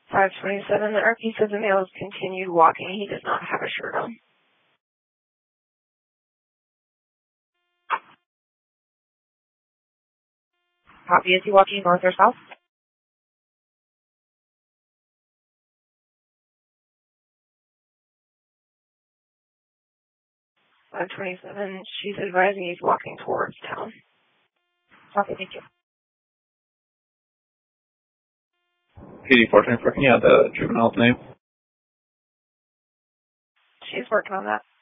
527, the RP says the male has continued walking. He does not have a shirt on. Copy. Is he walking north or south? 527, she's advising he's walking towards town. Okay, thank you. PD 424, can you have the juvenile's name? She's working on that.